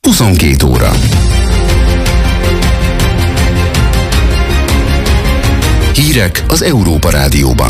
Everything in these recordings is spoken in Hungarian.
22 óra. Hírek az Európa Rádióban.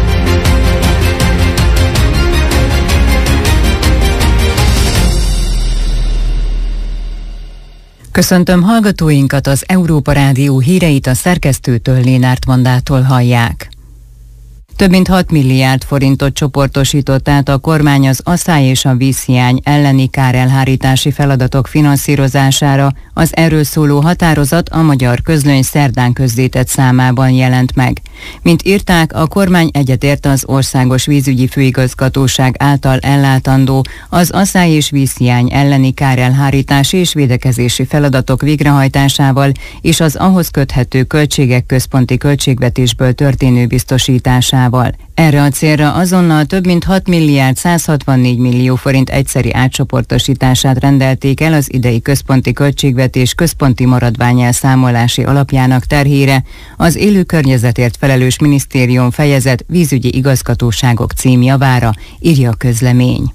Köszöntöm hallgatóinkat, az Európa Rádió híreit a szerkesztőtől, Lénárt Mandától hallják. Több mint 6 milliárd forintot csoportosított át a kormány az asszály és a vízhiány elleni kárelhárítási feladatok finanszírozására. Az erről szóló határozat a Magyar Közlöny szerdán közzétett számában jelent meg. Mint írták, a kormány egyetért az Országos Vízügyi Főigazgatóság által ellátandó az asszály és vízhiány elleni kárelhárítási és védekezési feladatok végrehajtásával és az ahhoz köthető költségek központi költségvetésből történő biztosításával. Erre a célra azonnal több mint 6 milliárd 164 millió forint egyszeri átcsoportosítását rendelték el az idei központi költségvetés központi maradványelszámolási alapjának terhére az élő környezetért felelős minisztérium fejezet vízügyi igazgatóságok címjavára, írja a közlemény.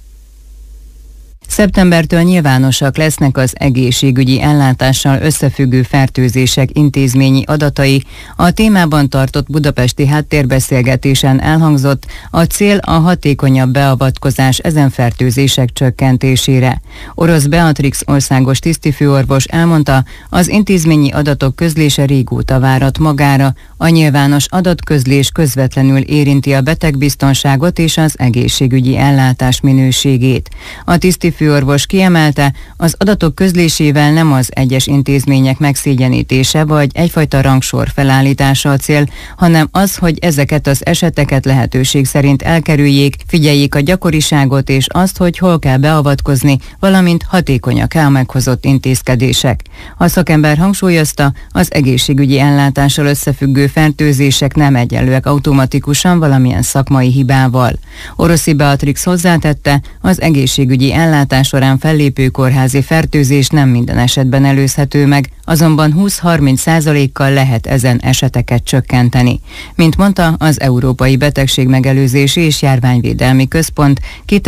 Szeptembertől nyilvánosak lesznek az egészségügyi ellátással összefüggő fertőzések intézményi adatai. A témában tartott budapesti háttérbeszélgetésen elhangzott, a cél a hatékonyabb beavatkozás ezen fertőzések csökkentésére. Orosz Beatrix országos tisztifőorvos elmondta, az intézményi adatok közlése régóta várat magára, a nyilvános adatközlés közvetlenül érinti a betegbiztonságot és az egészségügyi ellátás minőségét. A tisztifőorvos kiemelte, az adatok közlésével nem az egyes intézmények megszégyenítése vagy egyfajta rangsor felállítása a cél, hanem az, hogy ezeket az eseteket lehetőség szerint elkerüljék, figyeljék a gyakoriságot és azt, hogy hol kell beavatkozni, valamint hatékonyak-e a meghozott intézkedések. A szakember hangsúlyozta, az egészségügyi ellátással összefüggő fertőzések nem egyenlőek automatikusan valamilyen szakmai hibával. Oroszi Beatrix hozzátette, az egészségügyi ellátás során fellépő kórházi fertőzés nem minden esetben előzhető meg, azonban 20-30%-kal lehet ezen eseteket csökkenteni. Mint mondta, az Európai Betegségmegelőzési és Járványvédelmi Központ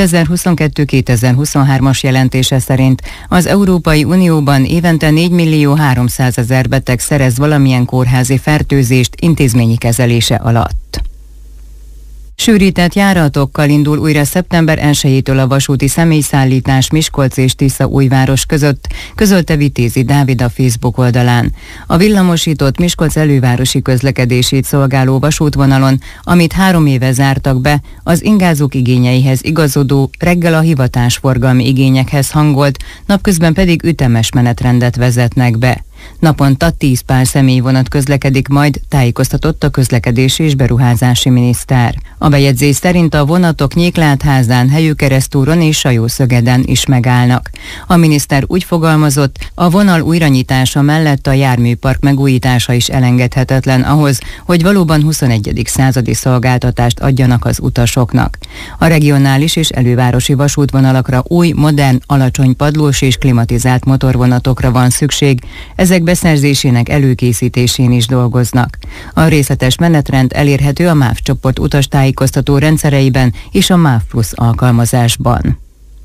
2022-2023-as jelentése szerint az Európai Unióban évente 4.300.000 beteg szerez valamilyen kórházi fertőzést intézményi kezelése alatt. Sűrített járatokkal indul újra szeptember 1-től a vasúti személyszállítás Miskolc és Tiszaújváros között, közölte Vitézi Dávid a Facebook oldalán. A villamosított Miskolc elővárosi közlekedését szolgáló vasútvonalon, amit 3 éve zártak be, az ingázók igényeihez igazodó, reggel a hivatásforgalmi igényekhez hangolt, napközben pedig ütemes menetrendet vezetnek be. Naponta 10 pár személyvonat közlekedik majd, tájékoztatott a közlekedési és beruházási miniszter. A bejegyzés szerint a vonatok Nyéklátházán, Helyőkeresztúron és Sajószögeden is megállnak. A miniszter úgy fogalmazott, a vonal újranyitása mellett a járműpark megújítása is elengedhetetlen ahhoz, hogy valóban 21. századi szolgáltatást adjanak az utasoknak. A regionális és elővárosi vasútvonalakra új, modern, alacsony padlós és klimatizált motorvonatokra van szükség, ezek beszerzésének előkészítésén is dolgoznak. A részletes menetrend elérhető a MÁV csoport utastájékoztató rendszereiben és a MÁV Plus alkalmazásban.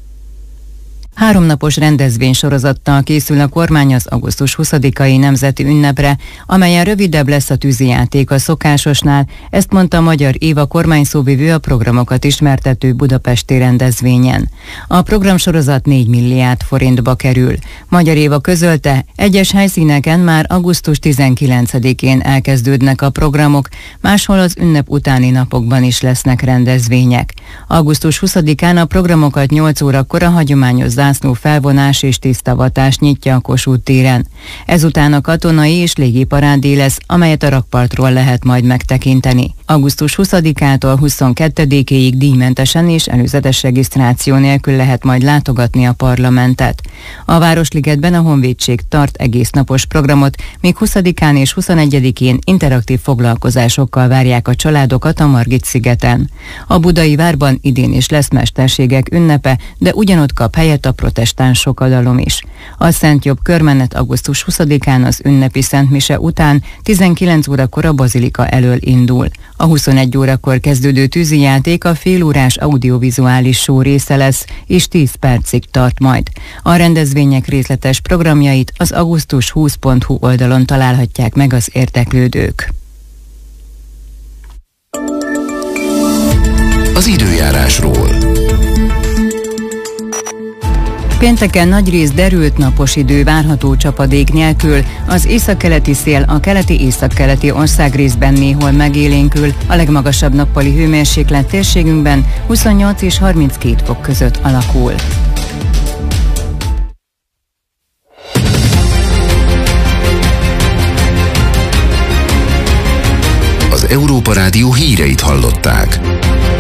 3 napos rendezvénysorozattal készül a kormány az augusztus 20-ai nemzeti ünnepre, amelyen rövidebb lesz a tűzijáték a szokásosnál, ezt mondta Magyar Éva kormányszóvivő a programokat ismertető budapesti rendezvényen. A programsorozat 4 milliárd forintba kerül. Magyar Éva közölte, egyes helyszíneken már augusztus 19-én elkezdődnek a programok, máshol az ünnep utáni napokban is lesznek rendezvények. Augusztus 20-án a programokat 8 órakor a hagyományos zászló felvonás és tisztavatás nyitja a Kossuth téren. Ezután a katonai és légiparádé lesz, amelyet a rakpartról lehet majd megtekinteni. Augusztus 20-ától 22-ig díjmentesen és előzetes regisztráció nélkül lehet majd látogatni a parlamentet. A Városligetben a Honvédség tart egésznapos programot, míg 20-án és 21-én interaktív foglalkozásokkal várják a családokat a Margit-szigeten. A Budai Várban idén is lesz mesterségek ünnepe, de ugyanott kap helyet a protestáns sokadalom is. A Szent Jobb körmenet augusztus 20-án az ünnepi szentmise után 19 órakor a bazilika elől indul. A 21 órakor kezdődő tűzijáték a félórás audiovizuális show része lesz, és 10 percig tart majd. A rendezvények részletes programjait az augusztus20.hu oldalon találhatják meg az érdeklődők. Az időjárásról. Pénteken nagyrészt derült napos idő várható csapadék nélkül, az északkeleti szél a keleti-északkeleti országrészben néhol megélénkül, a legmagasabb nappali hőmérséklet térségünkben 28 és 32 fok között alakul. Az Európa Rádió híreit hallották.